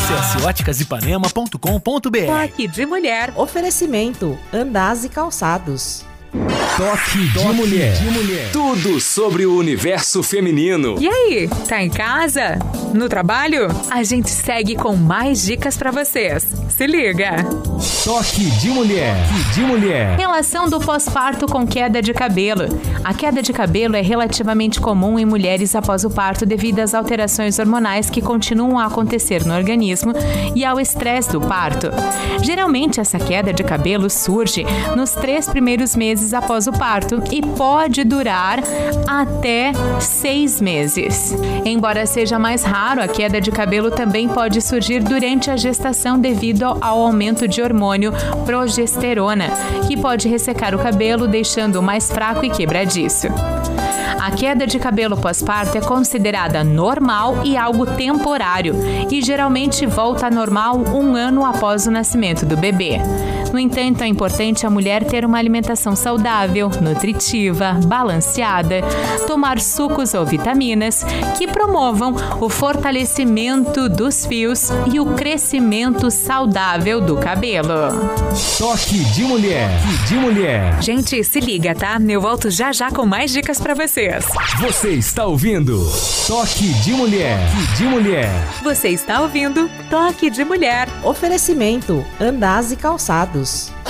Acesse óticasipanema.com.br. Toque de mulher. Oferecimento Andaz e Calçados. Toque de mulher. Tudo sobre o universo feminino. E aí, tá em casa? No trabalho? A gente segue com mais dicas pra vocês. Se liga! Toque de mulher. Relação do pós-parto com queda de cabelo. A queda de cabelo é relativamente comum em mulheres após o parto devido às alterações hormonais que continuam a acontecer no organismo e ao estresse do parto. Geralmente, essa queda de cabelo surge nos 3 primeiros meses após o parto e pode durar até 6 meses. Embora seja mais raro, a queda de cabelo também pode surgir durante a gestação devido ao aumento de hormônio progesterona, que pode ressecar o cabelo, deixando-o mais fraco e quebradiço. A queda de cabelo pós-parto é considerada normal e algo temporário e geralmente volta a normal 1 ano após o nascimento do bebê. No entanto, é importante a mulher ter uma alimentação saudável, nutritiva, balanceada, tomar sucos ou vitaminas que promovam o fortalecimento dos fios e o crescimento saudável do cabelo. Toque de mulher. Gente, se liga, tá? Eu volto já já com mais dicas pra vocês. Você está ouvindo Toque de mulher. Você está ouvindo Toque de Mulher. Oferecimento Andaz e Calçados.